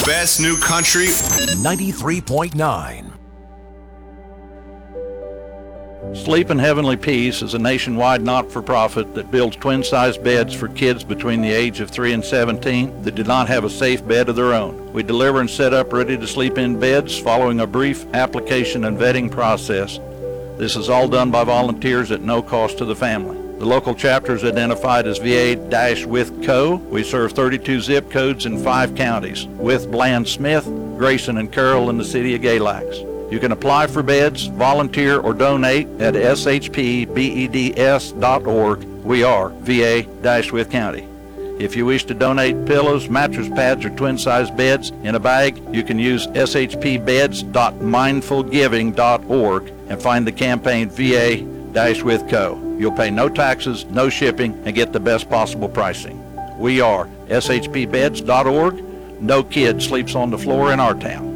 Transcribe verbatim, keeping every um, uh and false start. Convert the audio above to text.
best new country. ninety-three point nine. Sleep in Heavenly Peace is a nationwide not-for-profit that builds twin-size beds for kids between the age of three and seventeen that do not have a safe bed of their own. We deliver and set up ready-to-sleep-in beds following a brief application and vetting process. This is all done by volunteers at no cost to the family. The local chapter is identified as V A with Co. We serve thirty-two zip codes in five counties, with Bland Smith, Grayson, and Carroll in the city of Galax. You can apply for beds, volunteer, or donate at s h p beds dot org. We are V A with County. If you wish to donate pillows, mattress pads, or twin-size beds in a bag, you can use s h p beds dot mindful giving dot org and find the campaign V A with Co. You'll pay no taxes, no shipping, and get the best possible pricing. We are s h p beds dot org. No kid sleeps on the floor in our town.